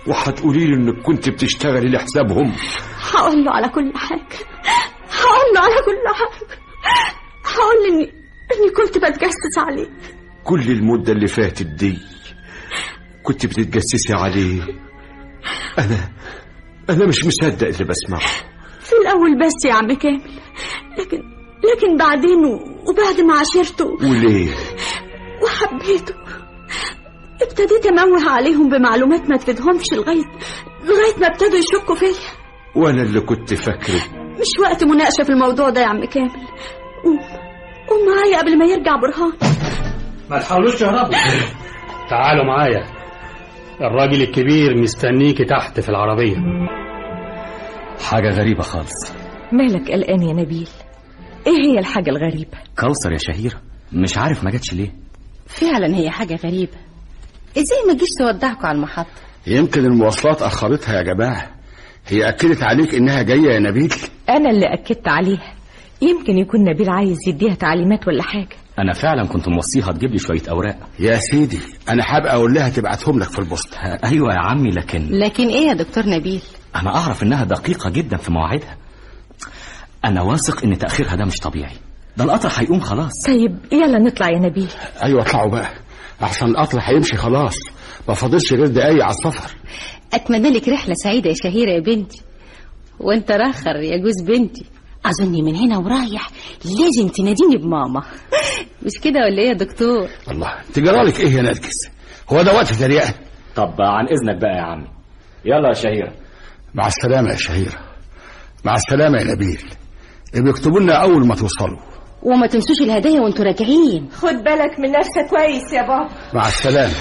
وهتقولي لي انك كنت بتشتغلي لحسابهم؟ هقول له على كل حاجة، هقول له على كل حاجة، هقول له اني كنت بتجسس عليه. كل المدة اللي فاتت دي كنت بتتجسسي عليه؟ انا مش مصدق اللي بسمعه. في الاول بس يا عم كامل، لكن بعدين وبعد ما عاشرته وليه وحبيته ابتديت اموه عليهم بمعلومات ما تفيدهمش لغايه ما ابتدوا يشكوا فيا. وانا اللي كنت فاكره. مش وقت مناقشه في الموضوع ده يا عم كامل. قوم معايا قبل ما يرجع برهان. ما تحاولوش تهربوا. تعالوا معايا، الراجل الكبير مستنيكي تحت في العربيه. حاجه غريبه خالص. مالك قلقان يا نبيل؟ ايه هي الحاجه الغريبه؟ كوثر يا شهيره، مش عارف ما جاتش ليه. فعلا هي حاجه غريبه. ازاي ما تجيش تودعكوا على المحطه؟ يمكن المواصلات اخرتها يا جماعه. هي اكدت عليك انها جايه يا نبيل؟ انا اللي اكدت عليها. يمكن يكون نبيل عايز يديها تعليمات ولا حاجه. انا فعلا كنت موصيها تجيب لي شويه اوراق. يا سيدي انا هبقى اقول لها تبعتهم لك في البوسطه. ايوه يا عمي، لكن ايه يا دكتور نبيل؟ انا اعرف انها دقيقه جدا في مواعيدها. انا واثق ان تاخيرها ده مش طبيعي. ده القطر هيقوم خلاص. طيب يلا نطلع يا نبيل. ايوه اطلعوا بقى، احسن القطر هيمشي خلاص، ما فاضلش غير دقايق على السفر. اتمنى لك رحله سعيده يا شهيره يا بنتي. وانت راخر يا جوز بنتي، اظني من هنا ورايح لازم تناديني بماما. مش كده ولا ايه يا دكتور؟ الله، تجرالك ايه يا نرجس؟ هو ده وقت تريقه؟ طب عن اذنك بقى يا عمي. يلا يا شهيره. مع السلامه يا شهيره. مع السلامه يا نبيل. بيكتبوا لنا اول ما توصلوا. وما تنسوش الهدايا وانتوا راجعين. خد بالك من نفسك كويس يا بابا. مع السلامه.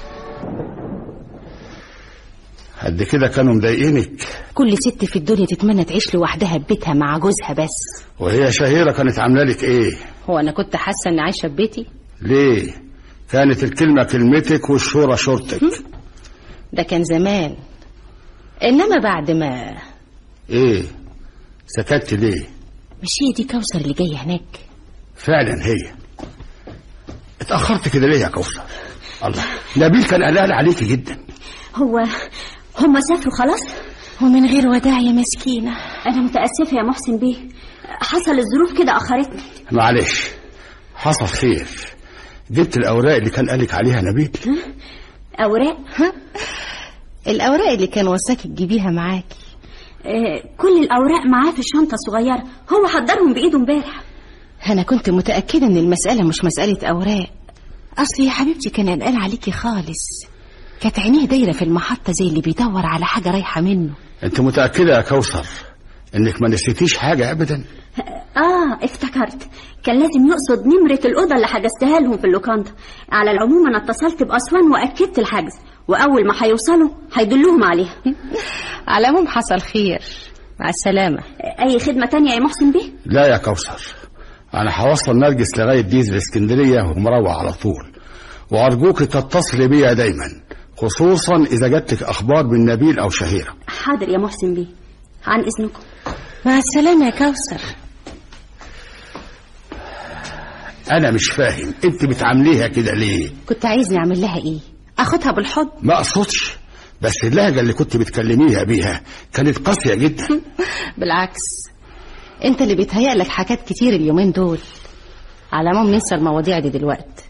قد كده كانوا مضايقينك؟ كل ست في الدنيا تتمنى تعيش لوحدها ببيتها مع جوزها بس. وهي شهيره كانت عامله لك ايه؟ هو انا كنت حاسه اني عايشه في بيتي؟ ليه؟ كانت الكلمه كلمتك والشوره شورتك. ده كان زمان، انما بعد ما ايه سكتت ليه؟ مش هي دي كوثر اللي جايه هناك؟ فعلا هي. اتاخرت كده ليه يا كوثر؟ الله، نبيل كان قلقان عليكي جدا. هم سافروا خلاص ومن غير وداع يا مسكينه. انا متاسفه يا محسن بيه، حصل الظروف كده اخرتني. معلش، حصل خير. جبت الاوراق اللي كان قالك عليها نبيل؟ اوراق؟ الاوراق اللي كان وصاك تجيبيها معاكي. كل الاوراق معاه في الشنطه الصغيره، هو حضرهم بايده امبارح. انا كنت متاكده ان المساله مش مساله اوراق. اصل يا حبيبتي كان قلقان عليكي خالص، كانت عينيه دايره في المحطه زي اللي بيدور على حاجه رايحه منه. انت متاكده يا كوثر انك ما نسيتيش حاجه ابدا؟ افتكرت، كان لازم يقصد نمره الاوضه اللي حجزتها لهم في اللوكاندا. على العموم انا اتصلت باسوان واكدت الحجز، واول ما هيوصلوا هيدلوهم عليها. على العموم حصل خير. مع السلامه. اي خدمه تانية يا محسن بيه؟ لا يا كوثر، انا هوصل نرجس لغايه ديزل اسكندريه ومروح على طول، وارجوك تتصلي بيا دايما، خصوصا اذا جاتلك اخبار من نبيل او شهيره. حاضر يا محسن بيه، عن اذنكم. مع السلامه يا كوثر. انا مش فاهم انت بتعامليها كده ليه؟ كنت عايزني اعمل لها ايه؟ اخدها بالحضن؟ ما اقصدش، بس اللهجه اللي كنت بتكلميها بيها كانت قاسيه جدا. بالعكس، انت اللي بيتهيألك حاجات كتير اليومين دول. على العموم ننسى المواضيع دي دلوقتي.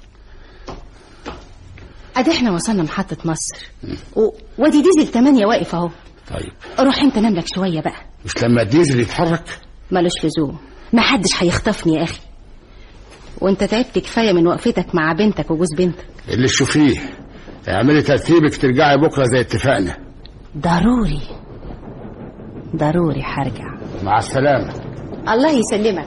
ادي احنا وصلنا محطه مصر، وادي ديزل 8 واقف اهو. طيب روح انت نام لك شويه بقى. مش لما الديزل يتحرك؟ ملوش لزوم، محدش هيخطفني يا اخي. وانت تعبت كفايه من وقفتك مع بنتك وجوز بنتك. اللي تشوفيه، اعملي ترتيبك ترجعي بكره زي اتفقنا. ضروري ضروري هرجع. مع السلامه. الله يسلمك.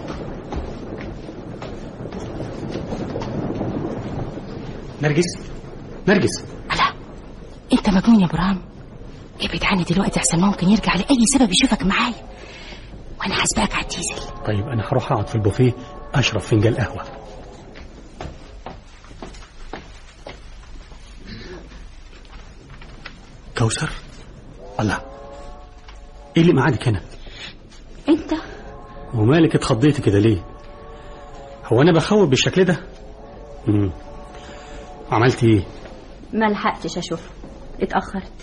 نرجس. لا، انت مجنون يا برام. ابعد عني دلوقتي احسن ممكن يرجع لاي سبب يشوفك معايا، وانا هسبقك على الديزل. طيب انا هروح اقعد في البوفيه اشرب فنجان قهوه. كوثر، الله، ايه اللي معادك هنا؟ انت ومالك اتخضيتي كده ليه؟ هو انا بخوف بالشكل ده؟ عملتي ايه؟ ما لحقتش اشوفه، اتاخرت.